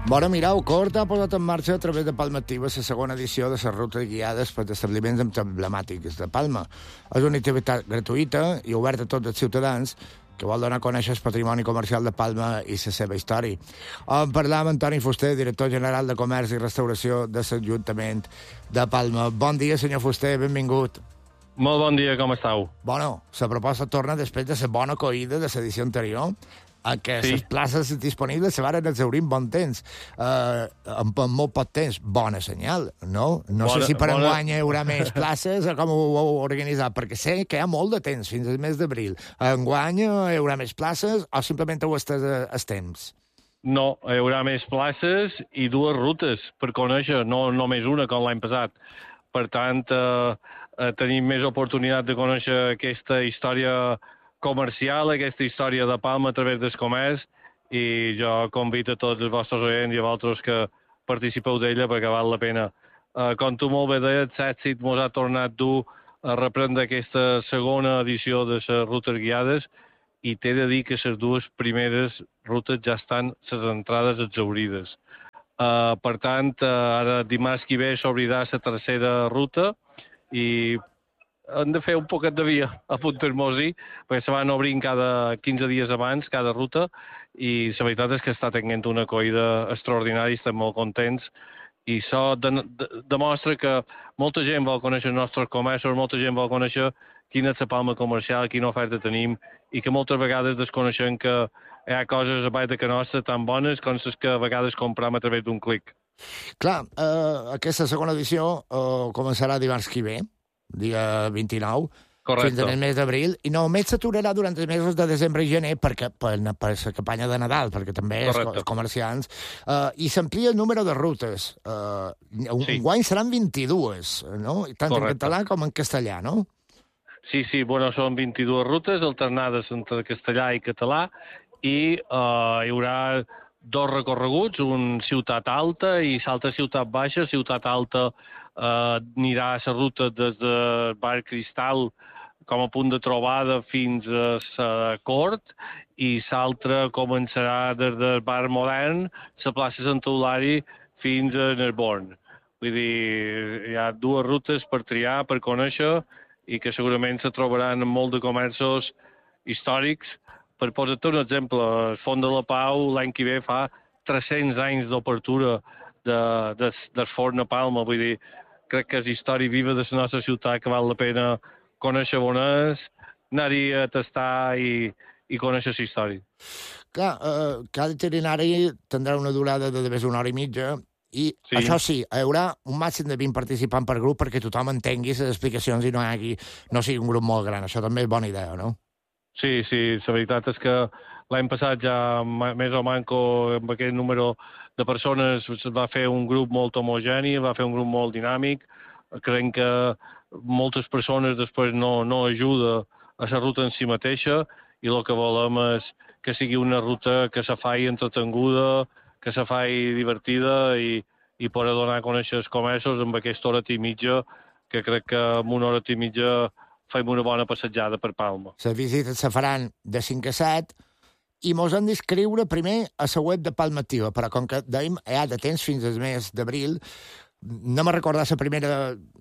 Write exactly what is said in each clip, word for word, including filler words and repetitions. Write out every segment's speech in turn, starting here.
Bueno, mireu, Cort ha posat en marxa a través de Palma Activa la segona edició de les rutes guiades per establiments emblemàtics de Palma. És una activitat gratuïta i oberta a tots els ciutadans que vol donar a conèixer el patrimoni comercial de Palma i la seva història. En parlar amb Antoni Fuster, director general de Comerç i Restauració de l'Ajuntament de Palma. Bon dia, senyor Fuster, benvingut. Molt bon dia, com estàu? Bueno, la proposta torna després de la bona acollida de l'edició anterior, a què sí. Les places disponibles se van exhaurir en bon temps, eh, en, en molt poc temps. Bona senyal, no? No bona, sé si per bona... enguany hi haurà més places o com ho heu organitzat, perquè sé que hi ha molt de temps, fins al mes d'abril. Enguany hi haurà més places o simplement ho estàs el temps? No, hi haurà més places i dues rutes per conèixer, no només una, com l'any passat. Per tant, eh, eh, tenim més oportunitat de conèixer aquesta història comercial, aquesta història de Palma a través del comerç, i jo convido a tots els vostres oients i a vosaltres que participeu d'ella perquè val la pena. Uh, com tu molt bé deies, l'èxit ens ha tornat dur a reprendre aquesta segona edició de les rutes guiades i t'he de dir que les dues primeres rutes ja estan les entrades exaurides. Uh, per tant, uh, ara dimarts que ve s'obrirà la tercera ruta i hem de fer un poquet de via a Puigtermosi, perquè se van obrint cada quinze dies abans, cada ruta, i la veritat és que està tenint una acollida extraordinària, estem molt contents, i això de, de, demostra que molta gent vol conèixer els nostres comerços, molta gent vol conèixer quina és la Palma comercial, quina oferta tenim, i que moltes vegades desconeixem que hi ha coses a baix de que nostra tan bones com les que a vegades compram a través d'un clic. Clar, eh, aquesta segona edició eh, començarà dimarts que ve, dia vint-i-nou, correcte, fins al mes d'abril, i només s'aturarà durant els mesos de desembre i gener perquè, per, per la campanya de Nadal, perquè també és, els comerciants, uh, i s'amplia el número de rutes. Uh, un sí. guany seran vint-i-dues, no? Tant correcte. En català com en castellà, no? Sí, sí, bueno, són vint-i-dues rutes alternades entre castellà i català, i uh, hi haurà dos recorreguts, un Ciutat Alta i l'altra Ciutat Baixa. Ciutat Alta Uh, anirà a la ruta des del bar Cristal com a punt de trobada fins a la Cort, i l'altra començarà des del bar Modern, la plaça Sant Eulari, fins a Narbonne. Vull dir, hi ha dues rutes per triar, per conèixer, i que segurament se trobaran en molt de comerços històrics. Per posar-te un exemple, el Font de la Pau l'any que ve fa tres-cents anys d'obertura de, de, del forn a Palma. Vull dir, crec que és història viva de la nostra ciutat que val la pena conèixer on és, anar-hi a tastar i, i conèixer la història. Clar, eh, cada itinerari tindrà una durada de més d'una hora i mitja, i sí. Això sí, hi haurà un màxim de vint participants per grup perquè tothom entengui les explicacions i no, hi hagi, no sigui un grup molt gran. Això també és bona idea, no? Sí, sí, la veritat és que l'any passat ja més o manco amb aquest número de persones va fer un grup molt homogeni, va fer un grup molt dinàmic. Creiem que moltes persones després no, no ajuda a la ruta en si mateixa, i el que volem és que sigui una ruta que se faci entretenguda, que se faci divertida i, i poder donar a conèixer els comerços amb aquesta hora i mitja, que crec que en una hora i mitja fem una bona passejada per Palma. Les visites se faran de cinc a set, i mos hem d'inscriure primer a la web de Palma Activa, però com que dèiem, hi ha de temps fins al mes d'abril, no me recordar la primera,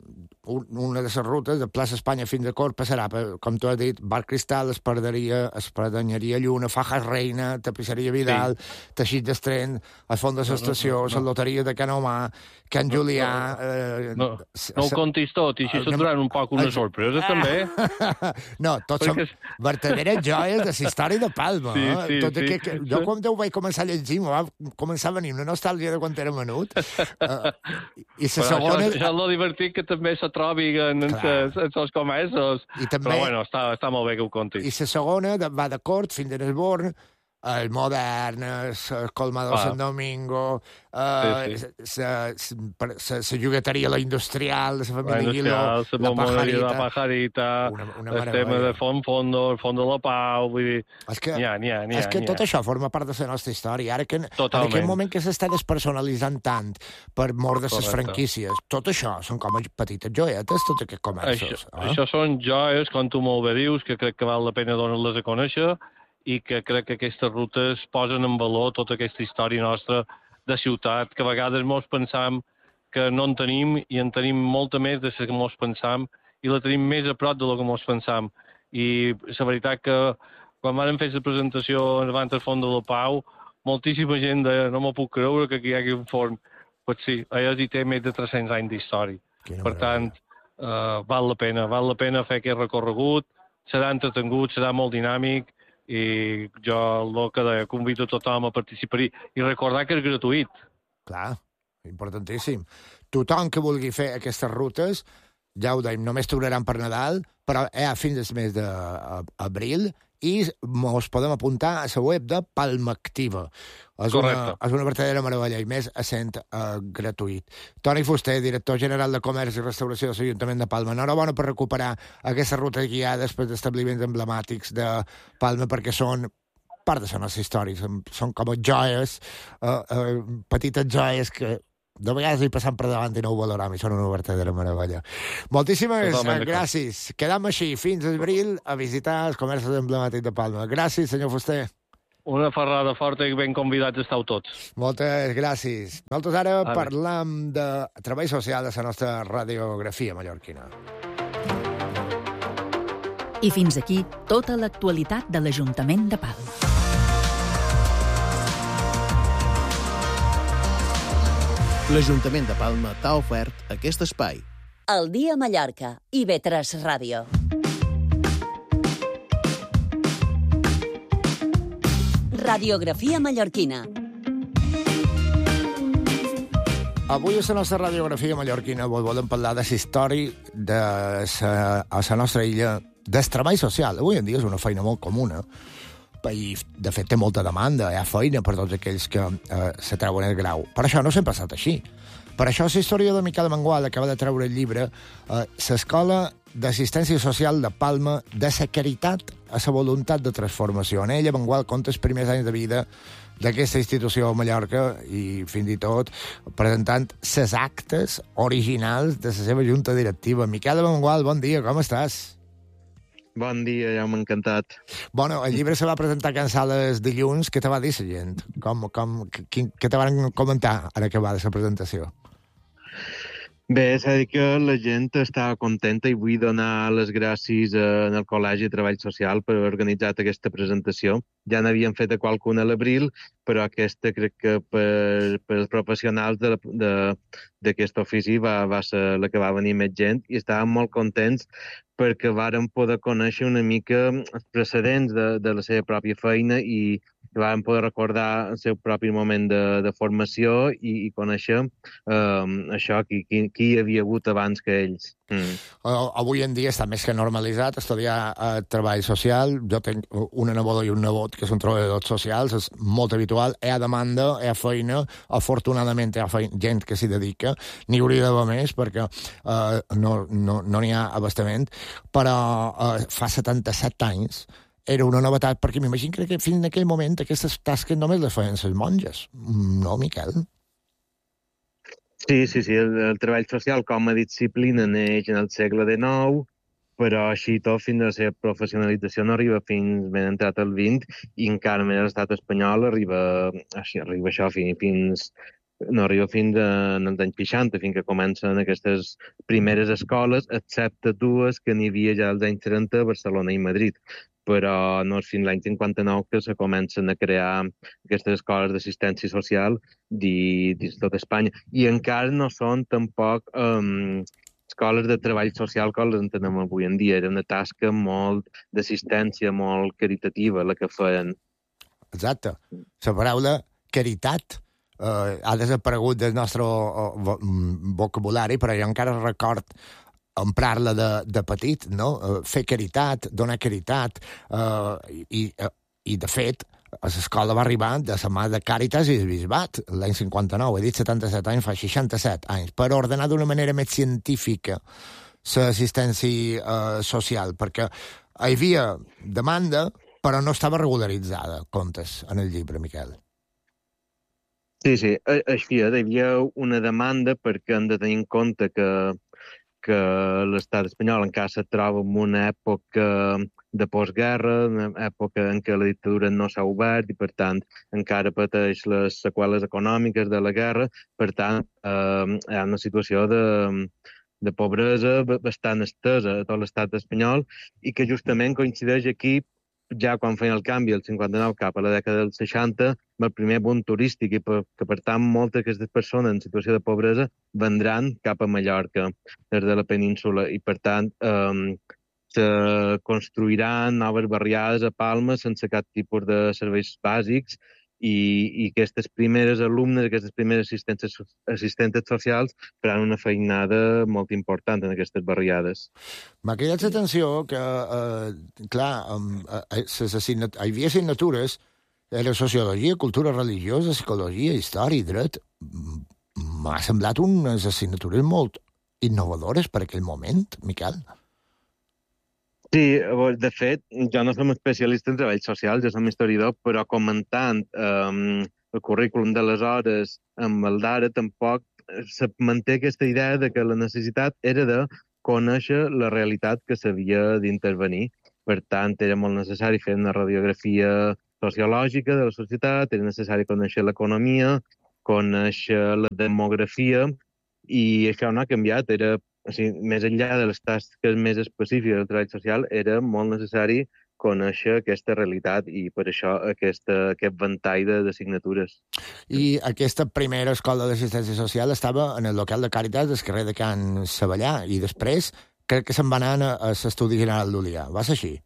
una de les rutes de plaça Espanya fins a Cort passarà, per, com tu has dit, Bar Cristal, Esparderia, Espardenyeria Lluna, Fajas Reina, Tapisseria Vidal, sí. Teixit d'Estreny, el Font de l'Estació, la no, no, no. Loteria de Can Omar, Can Julià... Eh, no, no, no ho contis tot, i així se'n duran un poc unes sorpreses, també. No, tots són verdaderes joies de la història de Palma. Sí, sí, tot sí. Que, que, jo quan ho vaig començar a llegir, va començar a venir una nostàlgia de quan era menut. Uh, I la segona... Això, això és lo divertit que també se trobi en els comerços. També... Però bueno, està, està molt bé que ho contis. I la segona va de Cort fins a Nesborn, el Modern, el Colmado ah. Sant Domingo, la sí, sí. Llogateria, la Industrial, la família Guiló, la Pajarita, la Pajarita, una, una el tema de Font Fondo, el Font de la Pau, vull dir... És que, n'hi ha, n'hi ha, n'hi ha, és que tot això forma part de la nostra història. Ara que, en aquest moment que s'està despersonalitzant tant per mort de les franquícies, tot això són com petites joietes, tots aquests comerços. Això, eh? això són joies, com tu molt bé dius, que crec que val la pena donar-les a conèixer, i que crec que aquestes rutes posen en valor tota aquesta història nostra de ciutat, que a vegades mos pensam que no en tenim i en tenim molta més de la que mos pensam i la tenim més a prop de lo que mos pensam. I la veritat que quan vam fer la presentació davant del Font de la Pau, moltíssima gent deia no m'ho puc creure que aquí hi hagi un forn. Pues sí, allà hi té més de tres-cents anys d'història. Per tant, eh, val la pena, val la pena fer aquest recorregut, serà entretengut, serà molt dinàmic i jo el que deia, convido a tothom a participar-hi i recordar que és gratuït. Clar, importantíssim. Tothom que vulgui fer aquestes rutes, ja ho dèiem, només trobaran per Nadal, però hi ha fins al mes d'abril i ens podem apuntar a la web de Palma Activa. És una, és una verdadera meravella i més essent uh, gratuït. Toni Fuster, director general de Comerç i Restauració de l'Ajuntament de Palma. Enhorabona per recuperar aquestes rutes guiades per establiments emblemàtics de Palma perquè són part de la nostra història. Són, són com joies, uh, uh, petites joies que de vegades hi passam per davant i no ho valorem, i són una verdadera meravella. Moltíssimes Totalment gràcies. Quedam així, fins a abril, a visitar els comerços emblemàtics de Palma. Gràcies, senyor Fuster. Una ferrada forta i ben convidats esteu tots. Moltes gràcies. Nosaltres ara Vale. parlam de treball social de la nostra radiografia mallorquina. I fins aquí tota l'actualitat de l'Ajuntament de Palma. L'Ajuntament de Palma t'ha ofert aquest espai. El dia a Mallorca i B tres Ràdio. Radiografia mallorquina. Avui a la nostra radiografia mallorquina volem parlar de la història de sa, a la nostra illa del treball social. Avui en dia és una feina molt comuna i, de fet, té molta demanda. Hi ha feina per tots aquells que eh, se treuen el grau. Per això no sempre ha estat així. Per això la història de Miquel Mengual acaba de treure el llibre eh, l'Escola d'Assistència Social de Palma, de la caritat a la voluntat de transformació. En ella, Mengual conta els primers anys de vida d'aquesta institució a Mallorca i, fins i tot, presentant les actes originals de la seva junta directiva. Miquel Mengual, bon dia, com estàs? Bon dia, ja m'ha encantat. Bueno, el llibre se va presentar a Sales dilluns. Què te va dir la gent? Com, com, què te van comentar ara que va de la presentació? Bé, s'ha dit que la gent està contenta i vull donar les gràcies al Col·legi de Treball Social per haver organitzat aquesta presentació. Ja n'havien fet qualcuna a l'abril, però aquesta crec que per, per els professionals d'aquest ofici va, va ser la que va venir més gent i estàvem molt contents perquè vàrem poder conèixer una mica els precedents de, de la seva pròpia feina i vam poder recordar el seu propi moment de, de formació i, i conèixer um, això, qui, qui, qui hi havia hagut abans que ells. Mm. Avui en dia està més que normalitzat estudiar eh, treball social. Jo tinc una neboda i un nebot que són treballadors socials, és molt habitual, hi ha demanda, hi ha feina, afortunadament hi ha feina, gent que s'hi dedica, n'hi hauria d'haver més perquè eh, no n'hi no, no ha abastament, però eh, fa setanta-set anys era una novetat, perquè m'imagino que fins en aquell moment aquestes tasques només les feien les monges. No, Miquel? Sí, sí, sí. El, el treball social com a disciplina neix en el segle dinou, però així tot fins a la seva professionalització no arriba fins ben entrat al vint i encara més a l'estat espanyol arriba, així, arriba això fins, fins no arriba fins als anys seixanta, fins que comencen aquestes primeres escoles, excepte dues que n'hi havia ja als anys trenta a Barcelona i Madrid. Però no és fins l'any cinquanta-nou que se comencen a crear aquestes escoles d'assistència social dins tot Espanya. I encara no són tampoc um, escoles de treball social com les entenem avui en dia. Era una tasca molt d'assistència, molt caritativa, la que feien. Exacte. La paraula caritat eh, ha desaparegut del nostre uh, vocabulari, però jo encara record emprar-la de, de petit, no? Uh, fer caritat, donar caritat, uh, i, uh, i de fet, a l'escola va arribar de la mà de Càritas i el Bisbat, l'any cinquanta-nou, he dit setanta-set anys, fa seixanta-set anys, per ordenar d'una manera més científica l'assistència uh, social, perquè hi havia demanda, però no estava regularitzada, comptes, en el llibre, Miquel. Sí, sí, així, hi havia una demanda perquè hem de tenir en compte que que l'estat espanyol encara se troba en una època de postguerra, una època en què la dictadura no s'ha obert i, per tant, encara pateix les seqüeles econòmiques de la guerra. Per tant, eh, hi ha una situació de, de pobresa bastant estesa a tot l'estat espanyol i que justament coincideix aquí ja quan feien el canvi, el cinquanta-nou cap a la dècada dels seixanta, amb el primer boom turístic i per, que, per tant, moltes d'aquestes persones en situació de pobresa vendran cap a Mallorca des de la península i, per tant, eh, se construiran noves barriades a Palma sense cap tipus de serveis bàsics i, i aquestes primeres alumnes, aquestes primeres assistentes, assistentes socials faran una feinada molt important en aquestes barriades. M'ha cridat l'atenció que, eh, clar, eh, hi havia assignatures, era sociologia, cultura religiosa, psicologia, història i dret. M'ha semblat unes assignatures molt innovadores per aquell moment, Miquel. Sí, de fet, jo no som especialista en treball social, jo som historiador, però comentant eh, el currículum d'aleshores amb el d'ara, tampoc se manté aquesta idea de que la necessitat era de conèixer la realitat que s'havia d'intervenir. Per tant, era molt necessari fer una radiografia sociològica de la societat, era necessari conèixer l'economia, conèixer la demografia, i això no ha canviat. Era, o sigui, més enllà de les tasques més específiques del treball social, era molt necessari conèixer aquesta realitat i per això aquesta, aquest ventall d'assignatures. I aquesta primera escola d'assistència social estava en el local de Càritas del carrer de Can Savallà i després crec que se'n va anar a, a l'estudi general d'Ulià. Va ser així?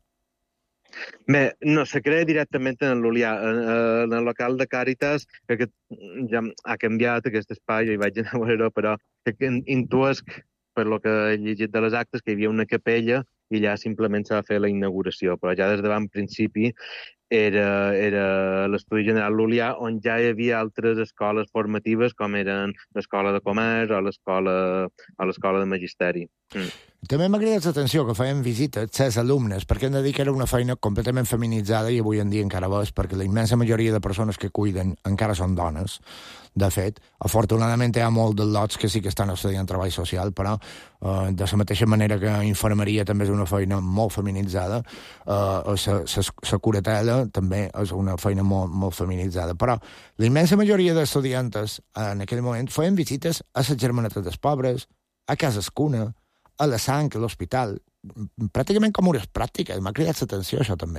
Bé, no, se crea directament en l'Ulià. En el local de Càritas, que ja ha canviat aquest espai, jo hi vaig anar a veure, però intuesc, per lo que he llegit de les actes, que hi havia una capella i allà simplement s'ha de fer la inauguració. Però ja des d'abans principi era, era l'Estudi General Llulià, on ja hi havia altres escoles formatives, com eren l'Escola de Comerç o l'Escola o l'Escola de Magisteri. Mm. També m'ha cridat l'atenció que feien visites ses alumnes, perquè hem de dir que era una feina completament feminitzada i avui en dia encara ho és, perquè la immensa majoria de persones que cuiden encara són dones. De fet, afortunadament hi ha molt de lots que sí que estan estudiant treball social, però eh, de la mateixa manera que infermeria també és una feina molt feminitzada, eh, la curatela també és una feina molt, molt feminitzada. Però la immensa majoria d'estudiantes en aquell moment feien visites a les germanetes dels pobres, a cases cuna, a la sang, a l'hospital, pràcticament com unes pràctiques. M'ha cridat l'atenció, això també.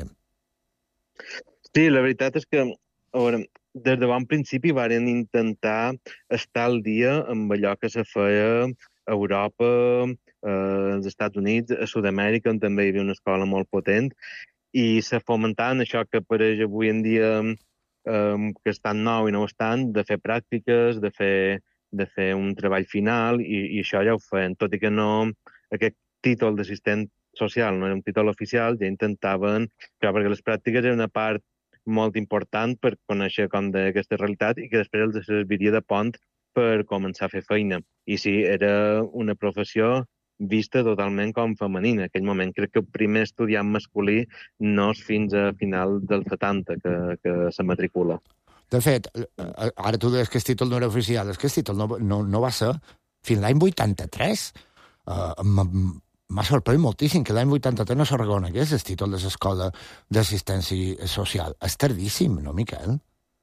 Sí, la veritat és que, a veure, des de bon principi varen intentar estar al dia amb allò que se feia a Europa, eh, als Estats Units, a Sud-amèrica, on també hi havia una escola molt potent, i se fomentant això que apareix avui en dia, eh, que és tan nou i no ho estan, de fer pràctiques, de fer de fer un treball final, i, i això ja ho feien, tot i que no, aquest títol d'assistent social no era un títol oficial, ja intentaven, clar, perquè les pràctiques eren una part molt important per conèixer com d'aquesta realitat i que després els serviria de pont per començar a fer feina. I sí, era una professió vista totalment com femenina. En aquell moment crec que el primer estudiant masculí no és fins a final dels setanta que, que se matricula. De fet, ara tu deies que el títol no era oficial, és que el títol no, no, no va ser fins l'any vuitanta-tres. Uh, M'ha sorprès moltíssim que l'any vuitanta-tres no se reconegués el títol de l'escola d'assistència social. És tardíssim, no, Miquel?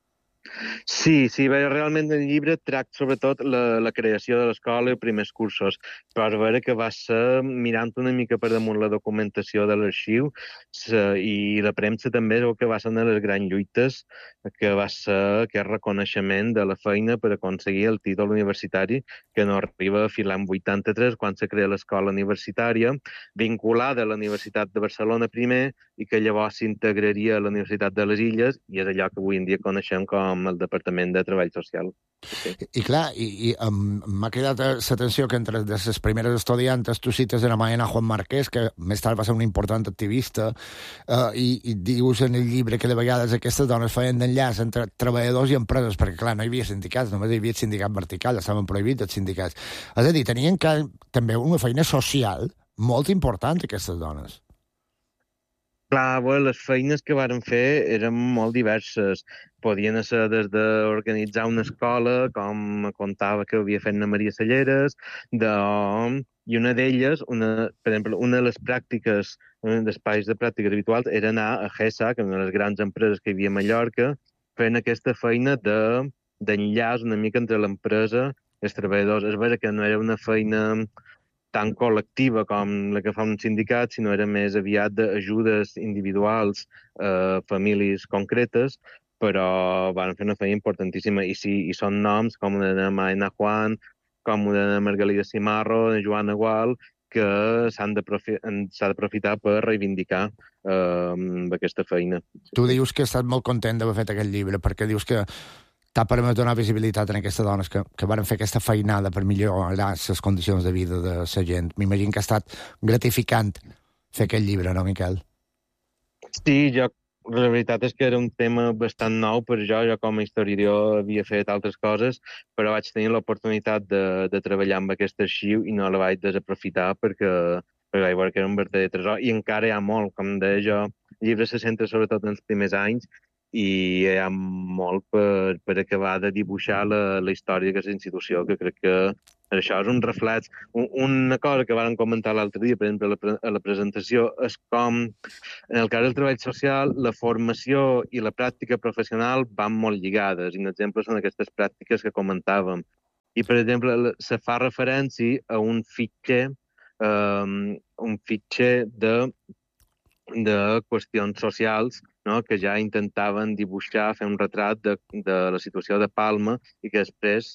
Sí, sí, bé, realment el llibre tracta sobretot la, la creació de l'escola i els primers cursos, però a veure que va ser mirant una mica per damunt la documentació de l'arxiu i la premsa també és el que va ser una de les grans lluites, que va ser aquest reconeixement de la feina per aconseguir el títol universitari, que no arriba fins l'any vuitanta-tres, quan se crea l'escola universitària, vinculada a la Universitat de Barcelona primer, i que llavors s'integraria a la Universitat de les Illes, i és allò que avui en dia coneixem com el Departament de Treball Social. Sí. I, i clar, i, i um, m'ha quedat l'atenció que entre les primeres estudiantes tu cites en Maena Juan Marquès, que més tard va ser un important activista, uh, i, i dius en el llibre que de vegades aquestes dones feien d'enllaç entre treballadors i empreses, perquè clar, no hi havia sindicats, només hi havia sindicat vertical, estaven prohibits els sindicats. És a dir, tenien que, també una feina social molt important, aquestes dones. Clar, bé, les feines que varen fer eren molt diverses. Podien ser des d'organitzar una escola, com contava que havia fet na Maria Salleres, de I una d'elles, una, per exemple, una de les pràctiques, un d'espais de pràctiques habituals era anar a GESA, que és una de les grans empreses que hi havia a Mallorca, fent aquesta feina de, d'enllaç una mica entre l'empresa i els treballadors. És vera que no era una feina tan col·lectiva com la que fa un sindicat, sinó era més aviat d'ajudes individuals a famílies concretes, però van fer una feina importantíssima. I sí, i són noms com una de Maena Juan, com una de Margalida Cimarro, de Joana Gual, que s'han d'aprofitar per reivindicar eh, aquesta feina. Tu dius que estàs molt content d'haver fet aquest llibre, perquè dius que t'ha permès donar visibilitat a aquestes dones que, que van fer aquesta feinada per millorar les condicions de vida de la gent. M'imagino que ha estat gratificant fer aquest llibre, no, Miquel? Sí, jo, la veritat és que era un tema bastant nou per jo. Jo com a historiador havia fet altres coses, però vaig tenir l'oportunitat de, de treballar amb aquest arxiu i no la vaig desaprofitar perquè, perquè vaig veure que era un verdader tresor. I encara hi ha molt, com deia jo, el llibre se centra sobretot en els primers anys i hi ha molt per, per acabar de dibuixar la, la història d'aquesta institució, que crec que això és un reflex. Un, una cosa que vàrem comentar l'altre dia, per exemple, a la, a la presentació, és com, en el cas del treball social, la formació i la pràctica professional van molt lligades, i un exemple són aquestes pràctiques que comentàvem. I, per exemple, se fa referència a un fitxer, um, un fitxer de, de qüestions socials, no? Que ja intentaven dibuixar, fer un retrat de, de la situació de Palma i que després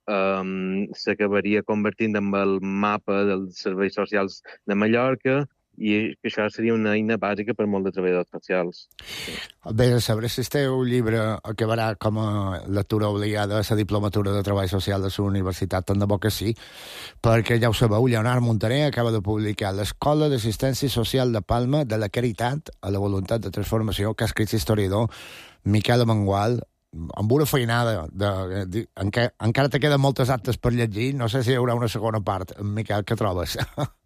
um, s'acabaria convertint en el mapa dels serveis socials de Mallorca i que això seria una eina bàsica per molt de treballadors socials. Bé, a saber si este llibre acabarà com a lectura obligada a la diplomatura de treball social de la universitat, tant de bo que sí, perquè ja ho sabeu, Leonard Montaner acaba de publicar l'Escola d'Assistència Social de Palma de la Caritat a la Voluntat de Transformació, que ha escrit l'historiador Miquel Amengual, amb una feinada, de, de, enca, encara te queden moltes actes per llegir, no sé si hi haurà una segona part. Miquel, què trobes?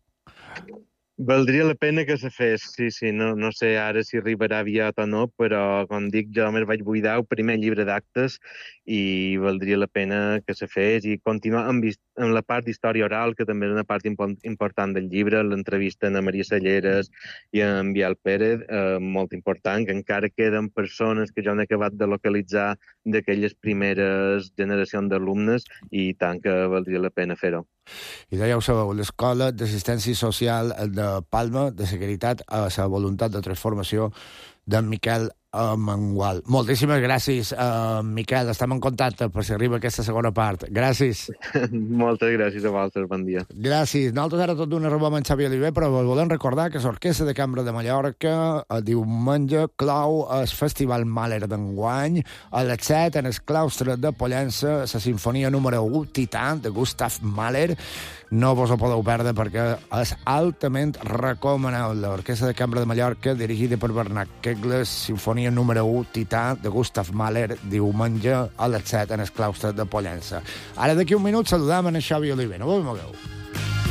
Valdria la pena que se fes, sí, sí, no, no sé ara si arribarà aviat o no, però, com dic, jo només vaig buidar el primer llibre d'actes i valdria la pena que se fes i continuar amb, amb la part d'història oral, que també és una part impo- important del llibre, l'entrevista a Maria Salleres i a en Biel Pérez, eh, molt important, que encara queden persones que ja han acabat de localitzar d'aquelles primeres generacions d'alumnes i tant que valdria la pena fer-ho. I ja ho sabeu, l'Escola d'Assistència Social de Palma, de Seguretat a la Voluntat de Transformació d'en Miquel Amengual. Moltíssimes gràcies, uh, Miquel. Estem en contacte per si arriba aquesta segona part. Gràcies. Moltes gràcies a vosaltres, bon dia. Gràcies. Nosaltres ara tot d'una rebom en Xavi Oliver, però vos volem recordar que l'Orquestra de Cambra de Mallorca el diumenge clau el Festival Mahler d'enguany a les set en el claustre de Pollença, la sinfonia número u, Tità, de Gustav Mahler. No vos ho podeu perdre perquè és altament recomanable. L'Orquestra de Cambra de Mallorca, dirigida per Bernat Kegles, sinfonia número u, Tità, de Gustav Mahler, diumenge a les set en el claustre de Pollença. Ara, d'aquí un minut, saludam en Xavi Oliver. No vos mogueu.